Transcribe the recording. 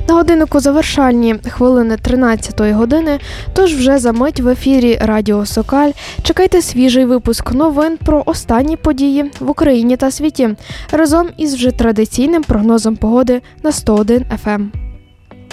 На годиннику завершальні хвилини 13-ї години, тож вже за мить в ефірі Радіо Сокаль чекайте свіжий випуск новин про останні події в Україні та світі разом із вже традиційним прогнозом погоди на 101 FM.